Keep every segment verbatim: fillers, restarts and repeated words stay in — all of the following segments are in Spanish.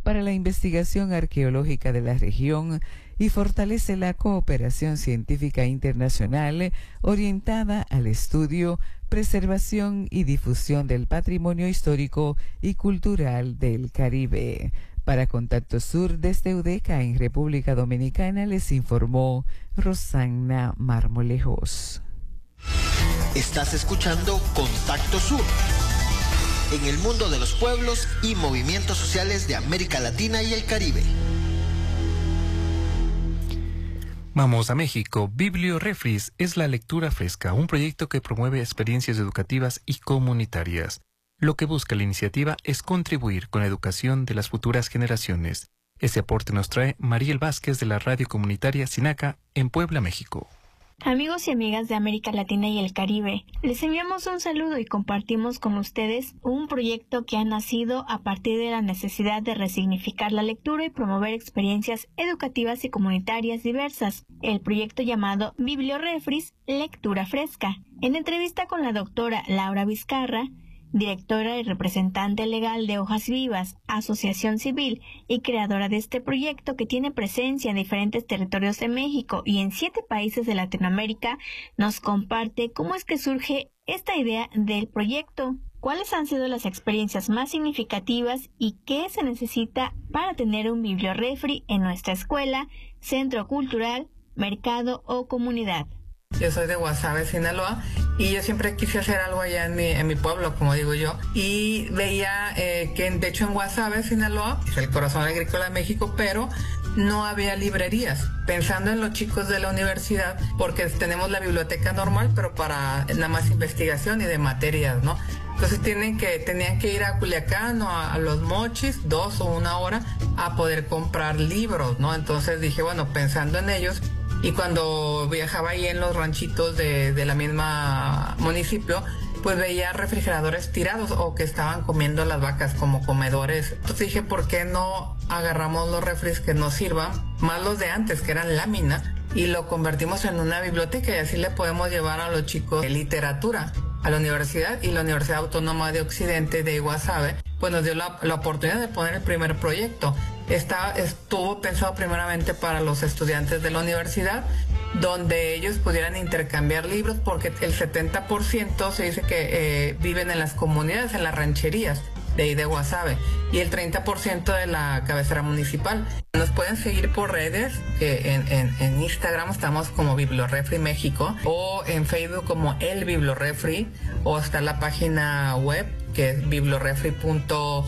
para la investigación arqueológica de la región y fortalece la cooperación científica internacional orientada al estudio, preservación y difusión del patrimonio histórico y cultural del Caribe. Para Contacto Sur desde UDECA en República Dominicana les informó Rosana Marmolejos. Estás escuchando Contacto Sur. En el mundo de los pueblos y movimientos sociales de América Latina y el Caribe. Vamos a México. Bibliorefris es la lectura fresca, un proyecto que promueve experiencias educativas y comunitarias. Lo que busca la iniciativa es contribuir con la educación de las futuras generaciones. Ese aporte nos trae Mariel Vázquez de la radio comunitaria Sinaca en Puebla, México. Amigos y amigas de América Latina y el Caribe, les enviamos un saludo y compartimos con ustedes un proyecto que ha nacido a partir de la necesidad de resignificar la lectura y promover experiencias educativas y comunitarias diversas. El proyecto llamado Bibliorefris, Lectura Fresca. En entrevista con la doctora Laura Vizcarra, directora y representante legal de Hojas Vivas, asociación civil y creadora de este proyecto que tiene presencia en diferentes territorios de México y en siete países de Latinoamérica, nos comparte cómo es que surge esta idea del proyecto, cuáles han sido las experiencias más significativas y qué se necesita para tener un bibliorefri en nuestra escuela, centro cultural, mercado o comunidad. Yo soy de Guasave, Sinaloa, y yo siempre quise hacer algo allá en mi, en mi pueblo, como digo yo, y veía eh, que de hecho en Guasave, Sinaloa, es el corazón agrícola de México, pero no había librerías. Pensando en los chicos de la universidad, porque tenemos la biblioteca normal, pero para nada más investigación y de materias, ¿no? Entonces tienen que, tenían que ir a Culiacán o a, a Los Mochis, dos o una hora, a poder comprar libros, ¿no? Entonces dije, bueno, pensando en ellos, y cuando viajaba ahí en los ranchitos de, de la misma municipio, pues veía refrigeradores tirados o que estaban comiendo las vacas como comedores. Entonces dije, ¿por qué no agarramos los refris que nos sirvan, más los de antes, que eran lámina, y lo convertimos en una biblioteca y así le podemos llevar a los chicos de literatura a la universidad? Y la Universidad Autónoma de Occidente de Guasave pues nos dio la, la oportunidad de poner el primer proyecto. Está, estuvo pensado primeramente para los estudiantes de la universidad, donde ellos pudieran intercambiar libros, porque el setenta por ciento se dice que eh, viven en las comunidades, en las rancherías de ahí de Guasave, y el treinta por ciento de la cabecera municipal. Nos pueden seguir por redes, que en, en, en Instagram estamos como Bibliorefri México, o en Facebook como El Bibliorefri, o está la página web que es bibliorefri punto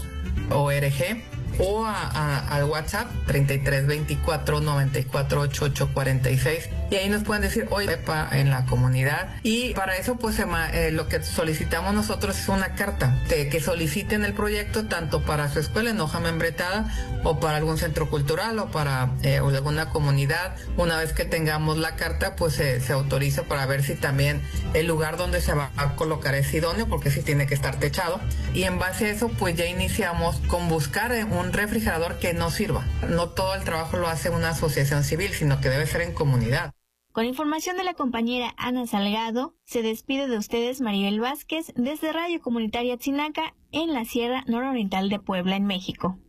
org, o a, a, al WhatsApp treinta y tres veinticuatro noventa y cuatro ochenta y ocho cuarenta y seis, y ahí nos pueden decir hoy en la comunidad. Y para eso pues eh, lo que solicitamos nosotros es una carta de que soliciten el proyecto tanto para su escuela en hoja membretada o para algún centro cultural o para eh, o alguna comunidad. Una vez que tengamos la carta pues eh, se autoriza para ver si también el lugar donde se va a colocar es idóneo, porque sí tiene que estar techado, y en base a eso pues ya iniciamos con buscar un refrigerador que no sirva. No todo el trabajo lo hace una asociación civil, sino que debe ser en comunidad. Con información de la compañera Ana Salgado, se despide de ustedes Mariel Vázquez desde Radio Comunitaria Tzinaca en la Sierra Nororiental de Puebla, en México.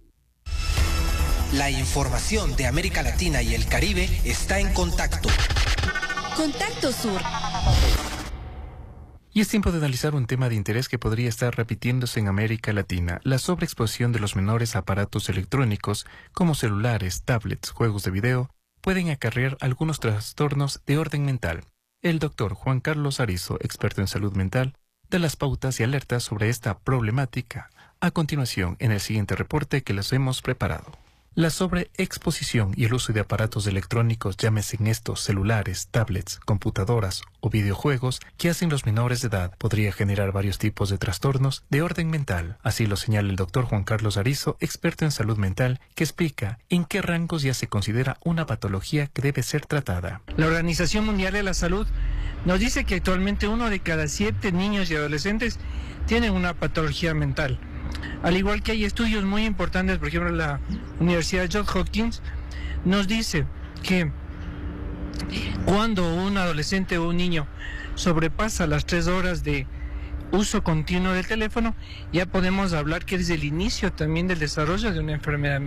La información de América Latina y el Caribe está en Contacto. Contacto Sur. Y es tiempo de analizar un tema de interés que podría estar repitiéndose en América Latina: la sobreexposición de los menores a aparatos electrónicos como celulares, tablets, juegos de video, pueden acarrear algunos trastornos de orden mental. El doctor Juan Carlos Arizo, experto en salud mental, da las pautas y alertas sobre esta problemática a continuación en el siguiente reporte que les hemos preparado. La sobreexposición y el uso de aparatos electrónicos, llámese en estos celulares, tablets, computadoras o videojuegos, que hacen los menores de edad, podría generar varios tipos de trastornos de orden mental. Así lo señala el doctor Juan Carlos Arizo, experto en salud mental, que explica en qué rangos ya se considera una patología que debe ser tratada. La Organización Mundial de la Salud nos dice que actualmente uno de cada siete niños y adolescentes tienen una patología mental. Al igual que hay estudios muy importantes, por ejemplo la Universidad Johns Hopkins nos dice que cuando un adolescente o un niño sobrepasa las tres horas de uso continuo del teléfono, ya podemos hablar que es el inicio también del desarrollo de una enfermedad mental.